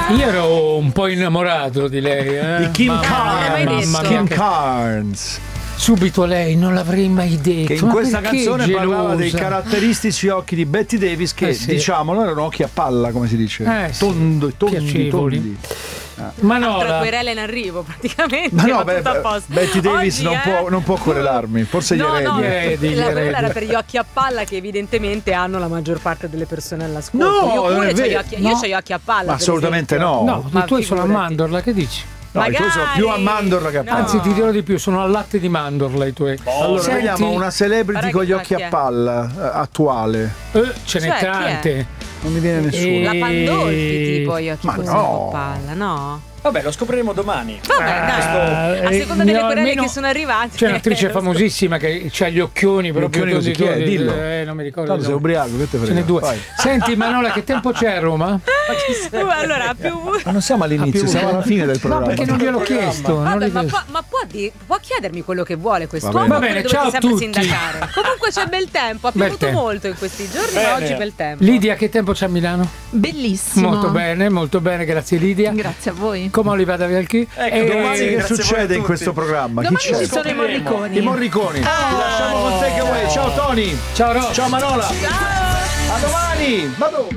Io ero un po' innamorato di lei. Di Kim Carnes. Kim Carnes. Subito lei, non l'avrei mai detto. Che in Ma questa perché canzone parlava dei gelosa? caratteristici occhi di Betty Davis che sì. diciamolo erano occhi a palla, come si dice. Sì. Tondi. Piacevoli. Altra Manola, querela in arrivo praticamente. Ma no, tutto a posto. Betty Davis Oggi, non può querelarmi, forse gli No, no, eredi. la querela era per gli occhi a palla che evidentemente hanno la maggior parte delle persone all'ascolto. No, io non pure è c'ho gli vero. occhi, No. io c'ho gli occhi a palla. Ma per assolutamente esempio. no. no, Ma i tuoi sono a figurati. mandorla, che dici? No, i tuoi sono più a mandorla che a No. palla. Anzi, ti dirò di più, sono al latte di mandorla i tuoi. Allora, Senti, vediamo una celebrity Guarda con che gli occhi chi è? a palla attuale. ce n'è Cioè, chi è? tante. Non mi viene nessuno. La Pandolfi tipo gli occhi Ma così no. a palla, no? Vabbè, lo scopriremo domani. Vabbè, dai. A seconda delle querele che sono arrivate. C'è un'attrice famosissima che ha gli occhioni proprio occhioni così, tondi, chi è? tondi. Dillo. Non mi ricordo. Tanto il sei nome. ubriaco, che te frega? Ce n'è due. Vai. Senti, Manola, che tempo c'è a Roma? Allora, più. Ma non siamo all'inizio, più- siamo alla fine del No, programma. perché non gliel'ho chiesto. non Vabbè, gli- ma può chiedermi quello che vuole quest'uomo. Va bene, oppure ciao dovete a sempre tutti. sindacare. Comunque c'è bel tempo, ha Bel piovuto tempo. molto in questi giorni, ma oggi bel tempo. Lidia, che tempo c'è a Milano? Bellissimo. Molto bene, grazie Lidia. Grazie a voi. Come Oliva da Vialchi? Domani che grazie succede voi a in tutti. questo programma? Chi Domani c'è? ci sono i Morriconi. I Morriconi. Ti lasciamo con Take Away. Ciao Tony. Ciao Ro. Ciao Manola. A domani.